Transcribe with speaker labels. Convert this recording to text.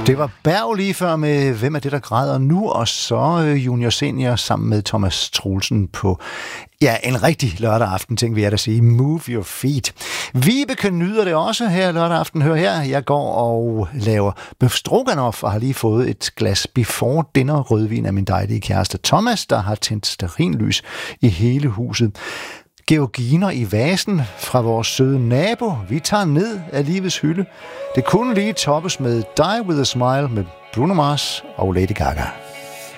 Speaker 1: Det var Berg lige før med Hvem er det, der græder nu? Og så Junior Senior sammen med Thomas Troelsen på en rigtig lørdag aften, tænker vi at sige. Move your feet. Vibeke nyder det også her lørdag aften. Hør her, jeg går og laver bøf stroganoff og har lige fået et glas before dinner rødvin af min dejlige kæreste Thomas, der har tændt stearinlys i hele huset. Georginer i vasen fra vores søde nabo. Vi tager ned af livets hylde. Det kunne lige toppes med Die With A Smile med Bruno Mars og Lady Gaga.